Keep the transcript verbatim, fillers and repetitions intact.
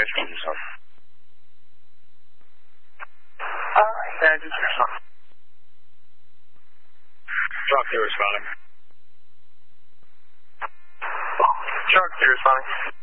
information on yourself. Alright. Yeah, just respond. Truck, you're responding. Truck, you're responding.